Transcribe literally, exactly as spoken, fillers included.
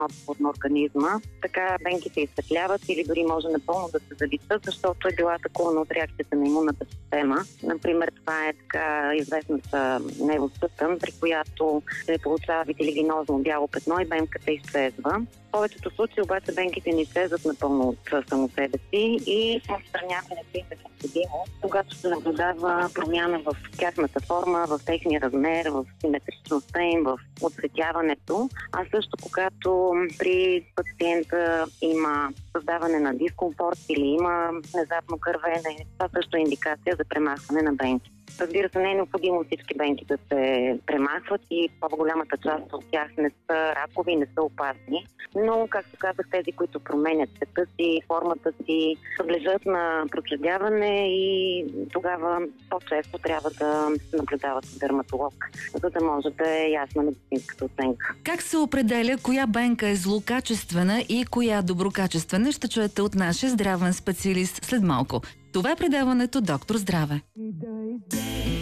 отговор на организма. Така бенки се изсветляват или дори може напълно да се залитат, защото е била атакувана от реакцията на имунната система. Например, това е така известната невротътън, при която се получава витилигинозно бяло петно и бенката изчезва. В повечето случаи обаче бенките не изчезват напълно от само себе си и отстраняването им е необходимо, когато се наблюдава промяна в тяхната форма, в техния размер, в симетричността им, в отцветяването, а също когато при пациента има създаване на дискомфорт или има внезапно кървене, това също е индикация за премахване на бенки. Разбира се, не е необходимо всички бенки да се премахват и по-голямата част от тях не са ракови, не са опасни, но, както казах, тези, които променят цвета си, формата си, подлежат на проследяване и тогава по-често трябва да се наблюдават с дерматолог, за да може да е ясна медицинската оценка. Как се определя коя бенка е злокачествена и коя доброкачествена, ще чуете от нашия здравен специалист след малко. Това е предаването Доктор Здраве.